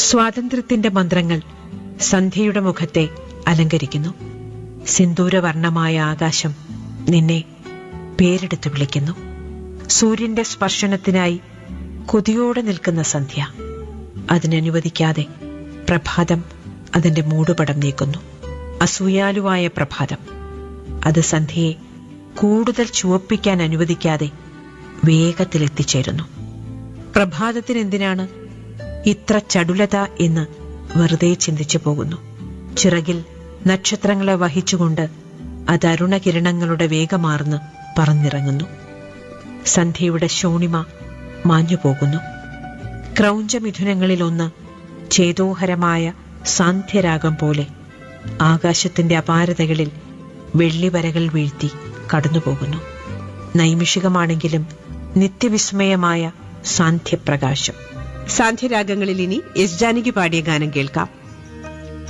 സ്വാതന്ത്ര്യത്തിന്റെ മന്ത്രങ്ങൾ സന്ധ്യയുടെ മുഖത്തെ അലങ്കരിക്കുന്നു. സിന്ദൂരവർണ്ണമായ ആകാശം നിന്നെ പേരെടുത്ത് വിളിക്കുന്നു. സൂര്യന്റെ സ്പർശനത്തിനായി കൊതിയോടെ നിൽക്കുന്ന സന്ധ്യ അതിനനുവദിക്കാതെ പ്രഭാതം അതിന്റെ മൂടുപടം നീക്കുന്നു. അസൂയാലുവായ പ്രഭാതം അത് സന്ധ്യയെ കൂടുതൽ ചുവപ്പിക്കാൻ അനുവദിക്കാതെ വേഗത്തിലെത്തിച്ചേരുന്നു. പ്രഭാതത്തിനെന്തിനാണ് ഇത്ര ചടുലത എന്ന് വെറുതെ ചിന്തിച്ചു പോകുന്നു. ചിറകിൽ നക്ഷത്രങ്ങളെ വഹിച്ചുകൊണ്ട് അത് അരുണകിരണങ്ങളുടെ വേഗമാർന്ന് പറന്നിറങ്ങുന്നു. സന്ധ്യയുടെ ശോണിമ മാഞ്ഞുപോകുന്നു. ക്രൗഞ്ചമിഥുനങ്ങളിലൊന്ന് ചേതോഹരമായ സാന്ധ്യരാഗം പോലെ ആകാശത്തിന്റെ അപാരതകളിൽ വെള്ളിവരകൾ വീഴ്ത്തി കടന്നുപോകുന്നു. നൈമിഷികമാണെങ്കിലും നിത്യവിസ്മയമായ സാന്ധ്യപ്രകാശം. സാന്ധ്യരാഗങ്ങളിൽ ഇനി എസ് ജാനകി പാടിയ ഗാനം കേൾക്കാം.